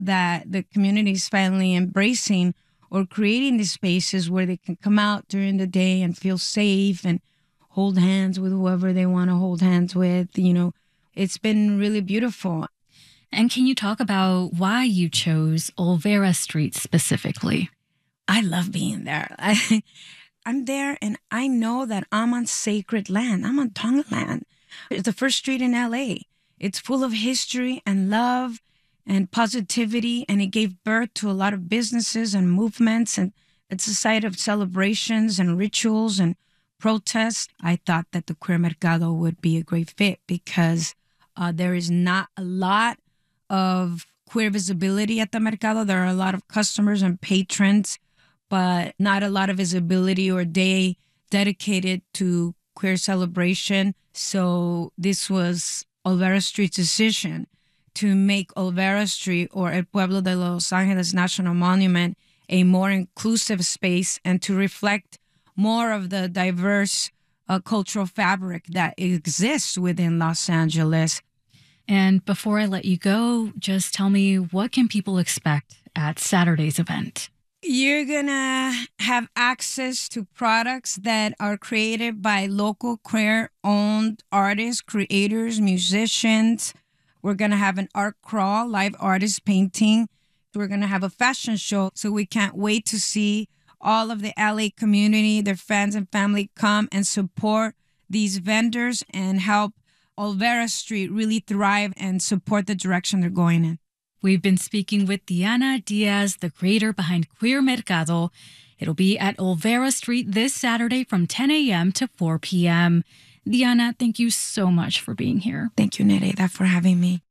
that the community is finally embracing or creating these spaces where they can come out during the day and feel safe and hold hands with whoever they want to hold hands with. It's been really beautiful. And can you talk about why you chose Olvera Street specifically? I love being there. I'm there and I know that I'm on sacred land. I'm on Tonga land. It's the first street in LA. It's full of history and love and positivity, and it gave birth to a lot of businesses and movements, and it's a site of celebrations and rituals and protests. I thought that the Queer Mercado would be a great fit because there is not a lot of queer visibility at the Mercado. There are a lot of customers and patrons, but not a lot of visibility or day dedicated to queer celebration. So this was Olvera Street's decision to make Olvera Street or El Pueblo de Los Angeles National Monument a more inclusive space and to reflect more of the diverse cultural fabric that exists within Los Angeles. And before I let you go, just tell me, what can people expect at Saturday's event? You're going to have access to products that are created by local queer-owned artists, creators, musicians. We're going to have an art crawl, live artists painting. We're going to have a fashion show. So we can't wait to see all of the LA community, their fans and family come and support these vendors and help Olvera Street really thrive and support the direction they're going in. We've been speaking with Diana Diaz, the creator behind Queer Mercado. It'll be at Olvera Street this Saturday from 10 a.m. to 4 p.m. Diana, thank you so much for being here. Thank you, Nereida, for having me.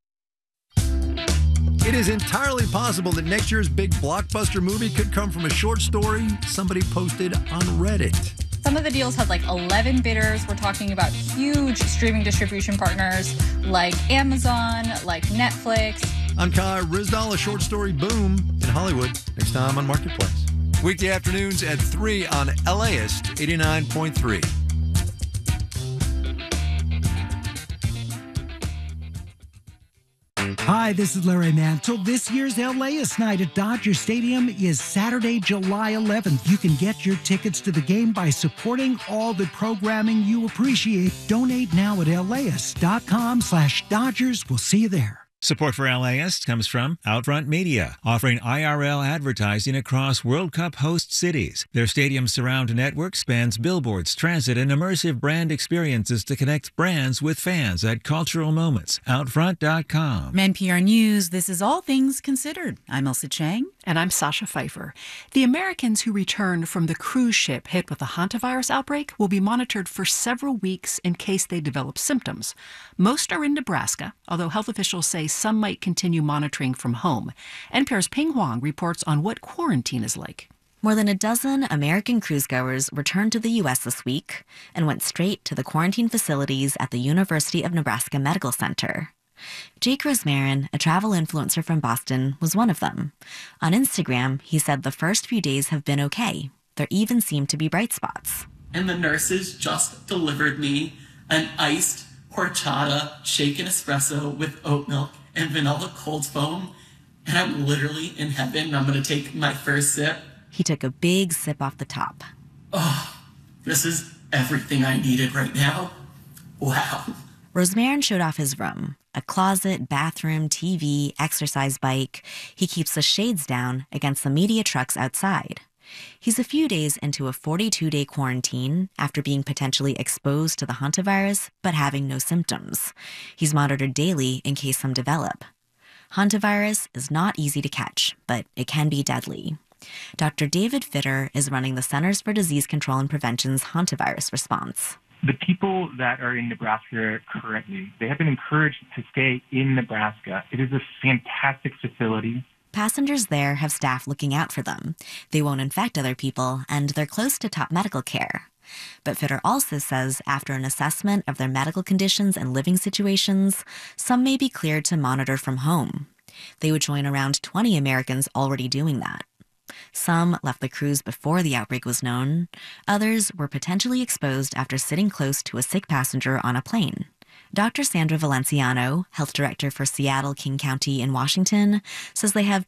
It is entirely possible that next year's big blockbuster movie could come from a short story somebody posted on Reddit. Some of the deals had like 11 bidders. We're talking about huge streaming distribution partners like Amazon, like Netflix. I'm Kai Rizdal, a short story boom in Hollywood. Next time on Marketplace. Weekday afternoons at 3 on LAist 89.3. Hi, this is Larry Mantle. This year's LAist night at Dodger Stadium is Saturday, July 11th. You can get your tickets to the game by supporting all the programming you appreciate. Donate now at laist.com/Dodgers. We'll see you there. Support for LAist comes from Outfront Media, offering IRL advertising across World Cup host cities. Their stadium surround network spans billboards, transit, and immersive brand experiences to connect brands with fans at cultural moments. Outfront.com. NPR News, this is All Things Considered. I'm Elsa Chang. And I'm Sasha Pfeiffer. The Americans who returned from the cruise ship hit with a hantavirus outbreak will be monitored for several weeks in case they develop symptoms. Most are in Nebraska, although health officials say some might continue monitoring from home. NPR's Ping Huang reports on what quarantine is like. More than a dozen American cruisegoers returned to the U.S. this week and went straight to the quarantine facilities at the University of Nebraska Medical Center. Jake Rosmarin, a travel influencer from Boston, was one of them. On Instagram, he said the first few days have been okay. There even seemed to be bright spots. And the nurses just delivered me an iced horchata shaken espresso with oat milk and vanilla cold foam. And I'm literally in heaven. I'm going to take my first sip. He took a big sip off the top. Oh, this is everything I needed right now. Wow. Rosmarin showed off his room. A closet, bathroom, TV, exercise bike. He keeps the shades down against the media trucks outside. He's a few days into a 42-day quarantine after being potentially exposed to the hantavirus, but having no symptoms. He's monitored daily in case some develop. Hantavirus is not easy to catch, but it can be deadly. Dr. David Fitter is running the Centers for Disease Control and Prevention's hantavirus response. The people that are in Nebraska currently, they have been encouraged to stay in Nebraska. It is a fantastic facility. Passengers there have staff looking out for them. They won't infect other people, and they're close to top medical care. But Fitter also says after an assessment of their medical conditions and living situations, some may be cleared to monitor from home. They would join around 20 Americans already doing that. Some left the cruise before the outbreak was known. Others were potentially exposed after sitting close to a sick passenger on a plane. Dr. Sandra Valenciano, health director for Seattle, King County in Washington, says they have